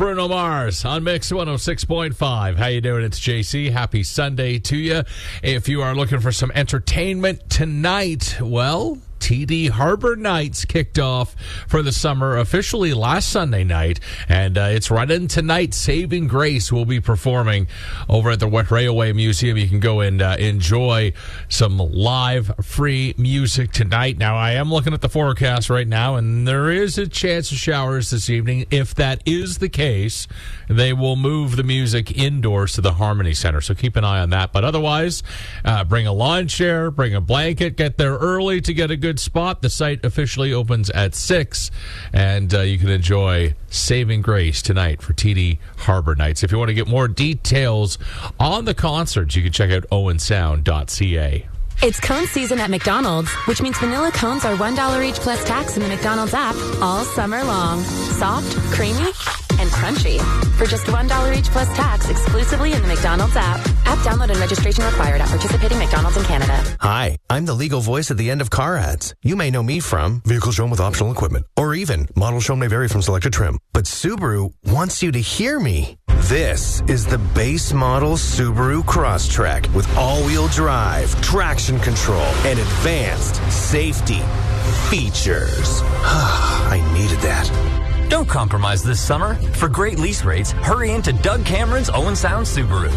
Bruno Mars on Mix 106.5. How you doing? It's JC. Happy Sunday to you. If you are looking for some entertainment tonight, well, TD Harbor Nights kicked off for the summer officially last Sunday night, and it's running tonight. Saving Grace will be performing over at the Wet Railway Museum. You can go and enjoy some live free music tonight. Now, I am looking at the forecast right now, and there is a chance of showers this evening. If that is the case, they will move the music indoors to the Harmony Center, so keep an eye on that. But otherwise, bring a lawn chair, bring a blanket, get there early to get a good spot. The site officially opens at 6, and you can enjoy Saving Grace tonight for TD Harbor Nights. If you want to get more details on the concerts, you can check out owensound.ca. It's cone season at McDonald's, which means vanilla cones are $1 each plus tax in the McDonald's app all summer long. Soft, creamy, and crunchy. For just $1 each plus tax exclusively in the McDonald's app. App download and registration required at participating McDonald's in Canada. Hi, I'm the legal voice at the end of car ads. You may know me from vehicle shown with optional equipment, or even model shown may vary from selected trim. But Subaru wants you to hear me. This is the base model Subaru Crosstrek with all-wheel drive, traction control, and advanced safety features. I needed that. Don't compromise this summer. For great lease rates, hurry into Doug Cameron's Owen Sound Subaru.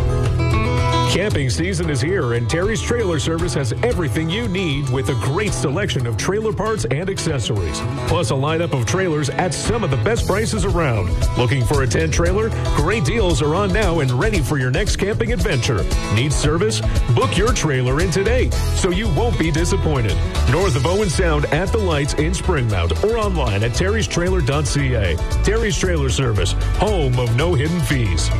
Camping season is here, and Terry's Trailer Service has everything you need with a great selection of trailer parts and accessories, plus a lineup of trailers at some of the best prices around. Looking for a tent trailer? Great deals are on now and ready for your next camping adventure. Need service? Book your trailer in today so you won't be disappointed. North of Owen Sound at the lights in Springmount or online at terrystrailer.ca. Terry's Trailer Service, home of no hidden fees.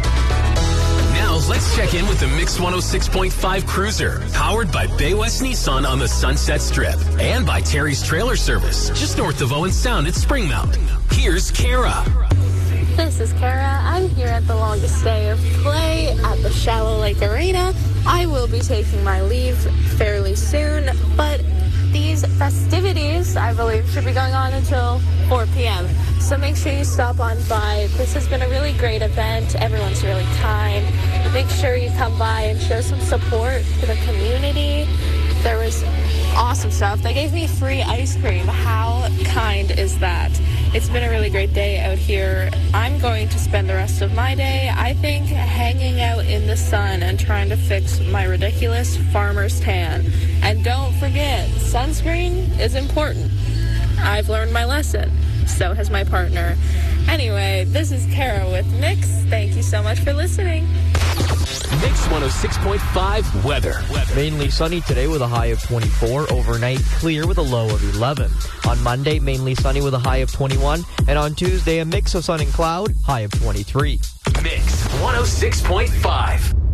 Let's check in with the Mix 106.5 Cruiser, powered by Bay West Nissan on the Sunset Strip, and by Terry's Trailer Service, just north of Owen Sound at Springmount. Here's Kara. This is Kara. I'm here at the longest day of play at the Shallow Lake Arena. I will be taking my leave fairly soon, but these festivities, I believe, should be going on until 4 p.m. So make sure you stop on by. This has been a really great event. Everyone's really kind. Make sure you come by and show some support to the community. There was awesome stuff. They gave me free ice cream. How kind is that? It's been a really great day out here. I'm going to spend the rest of my day, I think, hanging out in the sun and trying to fix my ridiculous farmer's tan. And don't forget, sunscreen is important. I've learned my lesson. So has my partner. Anyway, this is Kara with Mix. Thank you so much for listening. Mix 106.5 weather. Mainly sunny today with a high of 24. Overnight, clear with a low of 11. On Monday, mainly sunny with a high of 21. And on Tuesday, a mix of sun and cloud, high of 23. Mix 106.5.